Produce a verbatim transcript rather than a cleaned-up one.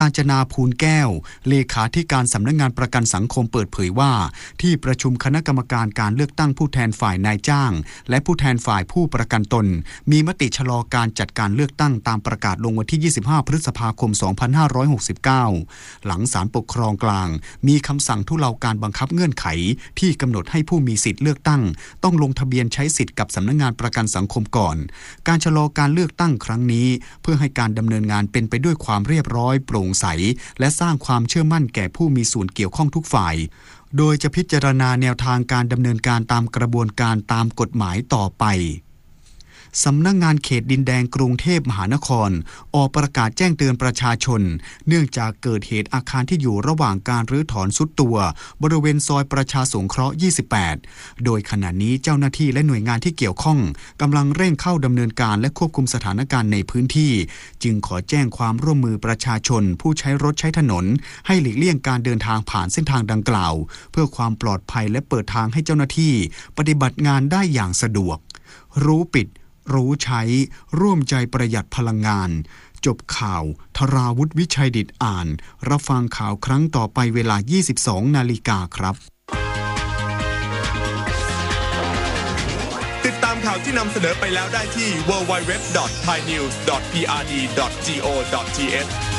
กาญจนาภูลแก้วเลขาธิการสำนักงานประกันสังคมเปิดเผยว่าที่ประชุมคณะกรรมการการเลือกตั้งผู้แทนฝ่ายนายจ้างและผู้แทนฝ่ายผู้ประกันตนมีมติชะลอการจัดการเลือกตั้งตามประกาศลงวันที่ยี่สิบห้าพฤษภาคมสองพันห้าร้อยหกสิบเก้าหลังศาลปกครองกลางมีคำสั่งทุเลาการบังคับเงื่อนไขที่กำหนดให้ผู้มีสิทธิ์เลือกตั้งต้องลงทะเบียนใช้สิทธิ์กับสำนักงานประกันสังคมก่อนการชะลอการเลือกตั้งครั้งนี้เพื่อให้การดำเนินงานเป็นไปด้วยความเรียบร้อยโปร่งใสและสร้างความเชื่อมั่นแก่ผู้มีส่วนเกี่ยวข้องทุกฝ่ายโดยจะพิจารณาแนวทางการดำเนินการตามกระบวนการตามกฎหมายต่อไปสำนักงานเขตดินแดงกรุงเทพมหานครออกประกาศแจ้งเตือนประชาชนเนื่องจากเกิดเหตุอาคารที่อยู่ระหว่างการรื้อถอนทรุดตัวบริเวณซอยประชาสงเคราะห์ยี่สิบแปดโดยขณะนี้เจ้าหน้าที่และหน่วยงานที่เกี่ยวข้องกำลังเร่งเข้าดำเนินการและควบคุมสถานการณ์ในพื้นที่จึงขอแจ้งความร่วมมือประชาชนผู้ใช้รถใช้ถนนให้หลีกเลี่ยงการเดินทางผ่านเส้นทางดังกล่าวเพื่อความปลอดภัยและเปิดทางให้เจ้าหน้าที่ปฏิบัติงานได้อย่างสะดวกรู้ปิดรู้ใช้ร่วมใจประหยัดพลังงานจบข่าวธราวุฒิวิชัยดิษฐ์อ่านรับฟังข่าวครั้งต่อไปเวลา ยี่สิบสองนาฬิกาครับติดตามข่าวที่นำเสนอไปแล้วได้ที่ ดับเบิลยู ดับเบิลยู ดับเบิลยู ดอท ไทยนิวส์ ดอท พี อาร์ ดี ดอท จี โอ ดอท ที เอช